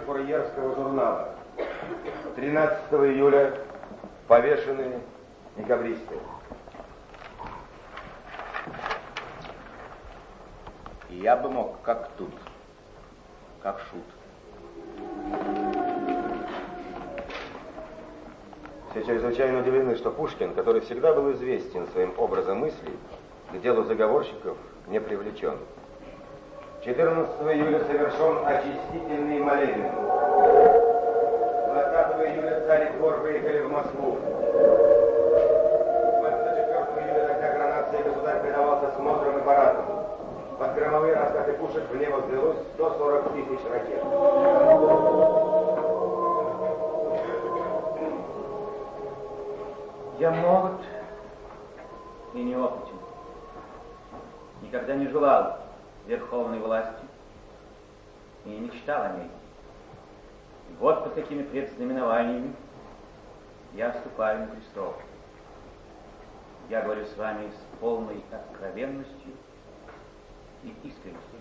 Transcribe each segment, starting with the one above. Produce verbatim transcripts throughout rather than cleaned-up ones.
курьерского журнала. тринадцатого июля повешены декабристы. Я бы мог, как тут, как шут. Все чрезвычайно удивлены, что Пушкин, который всегда был известен своим образом мыслей, к делу заговорщиков не привлечен. четырнадцатого июля совершен очистительный молебен. двадцатого июля царь и двор выехали в Москву. двадцать четвёртого июля, когда коронация государь предавался смотрам и парадам, под громовые раскаты пушек в небо взвелось сто сорок тысяч ракет. Я молод и неопытен. Никогда не желал верховной власти и не мечтал о ней. И вот под такими предзнаменованиями я вступаю на престол. Я говорю с вами с полной откровенностью и искренностью.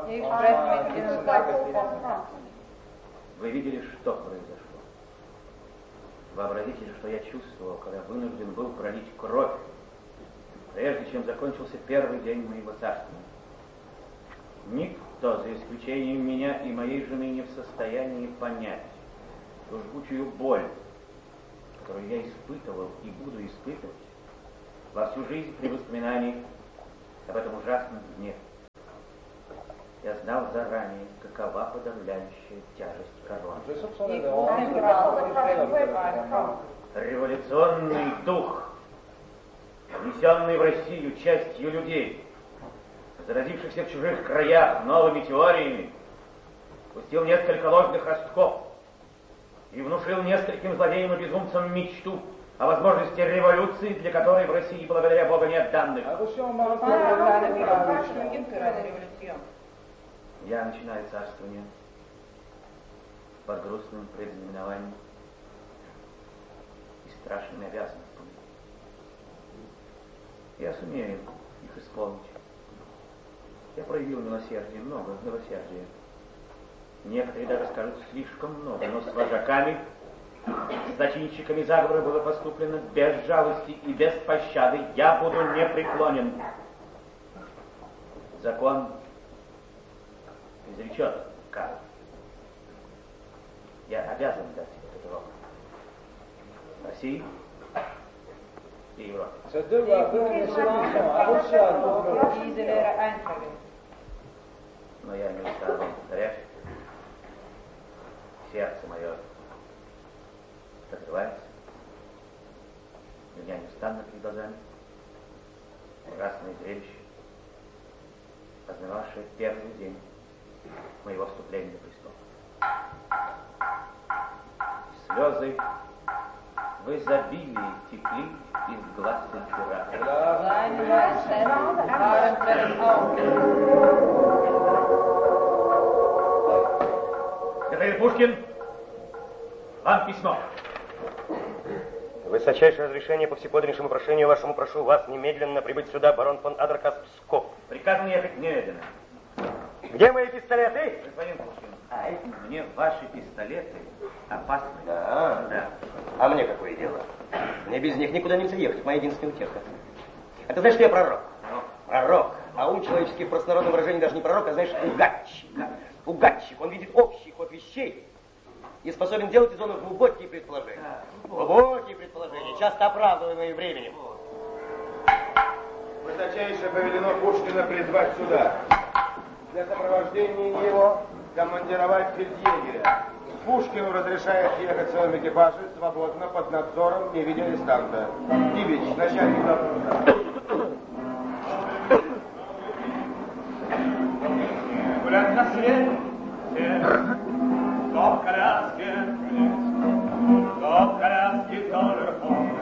Вы видели, что произошло. Вообразите же, что я чувствовал, когда вынужден был пролить кровь, прежде чем закончился первый день моего царствования. Никто, за исключением меня и моей жены, не в состоянии понять ту жгучую боль, которую я испытывал и буду испытывать во всю жизнь при воспоминании об этом ужасном дне. Я знал заранее, какова подавляющая тяжесть короны. Революционный дух, внесенный в Россию частью людей, заразившихся в чужих краях новыми теориями, пустил несколько ложных ростков и внушил нескольким злодеям и безумцам мечту о возможности революции, для которой в России, благодаря Богу, нет данных. Я начинаю царствование под грустным предзнаменованием и страшными обязанностями. Я сумею их исполнить. Я проявил милосердие, много милосердия. Некоторые даже скажут слишком много, но с вожаками, с зачинщиками заговора было поступлено без жалости и без пощады. Я буду непреклонен. Закон изречет кару. Я обязан дать этот урок России и Европе. Но я не устану вам повторять. Сердце мое открывается. Меня неустанно перед глазами. Ужасное зрелище, ознаменовавшее первый день моего вступления на престол. Слезы в изобилии текли из глаз императора. Господин Пушкин, вам письмо. Высочайшее разрешение по всеподлиннейшему прошению вашему прошу вас немедленно прибыть сюда, барон фон Адракас, Псков. Приказано ехать немедленно. Где мои пистолеты? Господин Пушкин, мне ваши пистолеты опасны. Да? Да. А мне какое дело? Мне без них никуда нельзя ехать, моя единственная утеха. А ты знаешь, что я пророк? Ну? Пророк. А ум человеческий в простонародном выражении даже не пророк, а, знаешь, угадчик. Угадчик. Он видит общий ход вещей и способен делать из он глубокие предположения. Да. Глубокие предположения, часто оправдываемые временем. Высочайше повелено Пушкина призвать сюда. Для сопровождения его командировать фельдъегеря. Пушкину разрешает ехать в своем экипаже свободно под надзором, не видя арестанта. Дивич, начальник главного. Гулять на свете, кто в коляске, кто в коляске, кто верхом,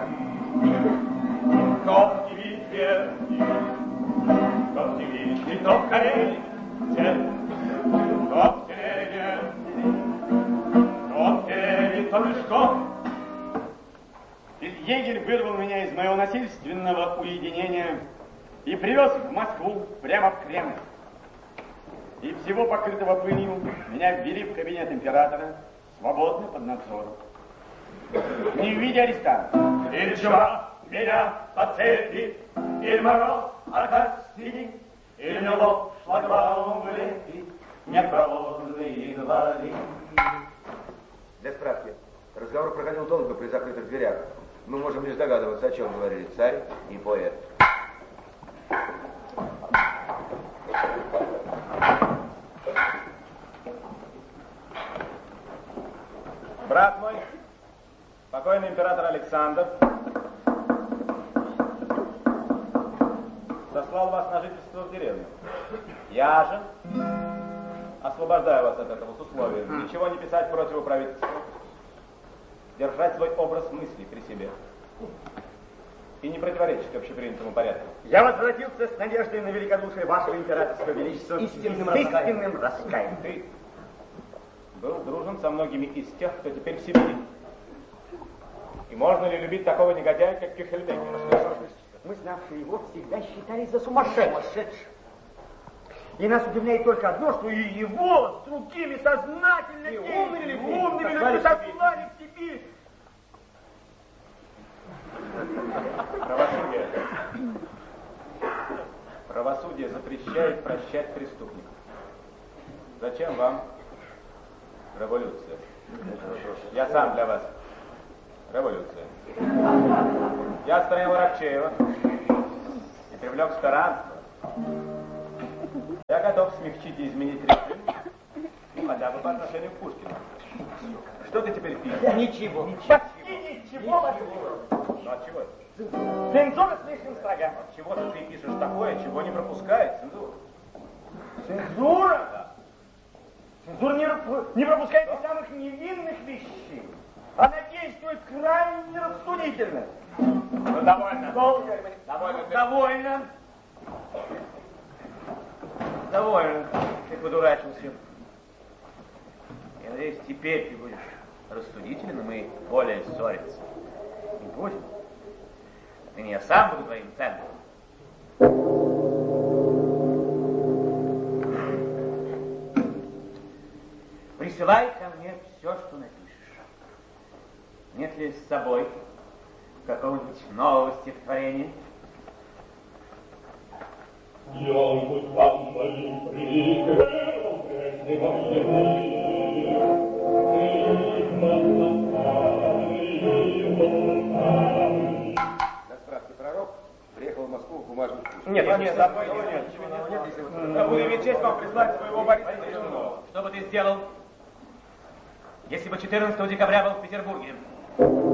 кто в девичье, кто в девичье, кто в карете, кто в телеге, кто в телеге, кто пешком. Фельдъегерь вырвал меня из моего насильственного уединения и привез в Москву прямо в Кремль. и всего покрытого пылью, меня ввели в кабинет императора, свободно под надзором. Не в виде арестанта. Или чума меня по цепи, или мороз окостенит, или мне лоб шлагбаум влепит, непроводные инвалиды. Для справки, разговор проходил долго при закрытых дверях. Мы можем лишь догадываться, о чем говорили царь и поэт. Брат мой, покойный император Александр, сослал вас на жительство в деревню. Я же освобождаю вас от этого с условием ничего не писать против правительства, держать свой образ мыслей при себе и не противоречить общепринятому порядку. Я возвратился с надеждой на великодушие вашего императорского величества. Истинным с истинным раскаянием. Ты был дружен со многими из тех, кто теперь в Сибири. И можно ли любить такого негодяя, как Кюхельбекер? Мы, знавшие его, всегда считались за сумасшедших. И нас удивляет только одно, что и его с другими сознательно и умными людьми, умными людьми сослали сослали в Сибирь. Правосудие. Правосудие запрещает прощать преступников. Зачем вам революция? Я сам для вас. Революция. Я отстранил Рабчеева и привлек старанство. Я готов смягчить и изменить режим, ну, хотя бы по отношению к Пушкину. Что ты теперь пишешь? Ничего. Почти ничего. Ну от чего? Цензура слишком строга. От чего же ты пишешь такое, чего не пропускает цензура? Цензура? Да. Цензура не, не пропускает и самых невинных вещей. Она действует крайне рассудительно. Ну, довольно. Долго. Довольно. Довольно. Довольно. Ты подурачился. Я надеюсь, теперь ты будешь рассудительным и более ссориться. Не будем. И я сам буду твоим центром. Присылай ко мне все, что напишешь. Нет ли с собой какого-нибудь нового стихотворения? На справке пророк приехал в Москву в бумажных пушках. Нет, нет, нет, нет, нет, ничего нет, если вы... Я буду иметь честь вам прислать своего Бориса Годунова. Что бы ты сделал, если бы четырнадцатого декабря был в Петербурге?